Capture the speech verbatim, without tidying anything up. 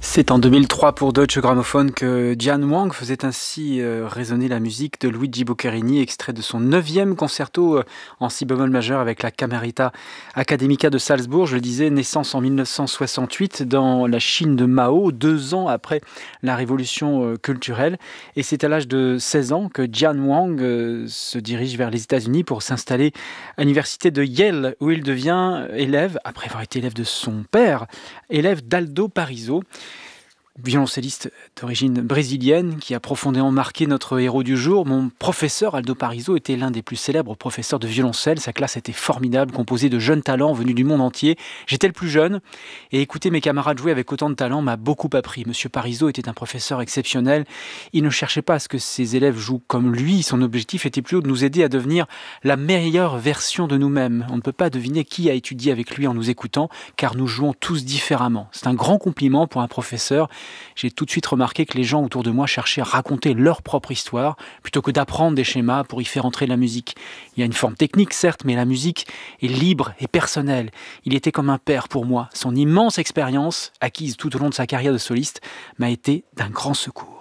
C'est en deux mille trois pour Deutsche Grammophon que Diane Wang faisait ainsi euh, résonner la musique de Luigi Boccherini, extrait de son neuvième concerto euh, en si bémol majeur avec la Camerata Academica de Salzbourg. Je le disais, naissance en mille neuf cent soixante-huit dans la Chine de Mao, deux ans après la révolution euh, culturelle. Et c'est à l'âge de seize ans que Diane Wang euh, se dirige vers les États-Unis pour s'installer à l'université de Yale, où il devient élève, après avoir été élève de son père, élève d'Aldo Pariso, violoncelliste d'origine brésilienne qui a profondément marqué notre héros du jour. Mon professeur Aldo Pariso était l'un des plus célèbres professeurs de violoncelle. Sa classe était formidable, composée de jeunes talents venus du monde entier. J'étais le plus jeune et écouter mes camarades jouer avec autant de talent m'a beaucoup appris. Monsieur Pariso était un professeur exceptionnel. Il ne cherchait pas à ce que ses élèves jouent comme lui. Son objectif était plutôt de nous aider à devenir la meilleure version de nous-mêmes. On ne peut pas deviner qui a étudié avec lui en nous écoutant, car nous jouons tous différemment. C'est un grand compliment pour un professeur. J'ai tout de suite remarqué que les gens autour de moi cherchaient à raconter leur propre histoire plutôt que d'apprendre des schémas pour y faire entrer la musique. Il y a une forme technique, certes, mais la musique est libre et personnelle. Il était comme un père pour moi. Son immense expérience, acquise tout au long de sa carrière de soliste, m'a été d'un grand secours.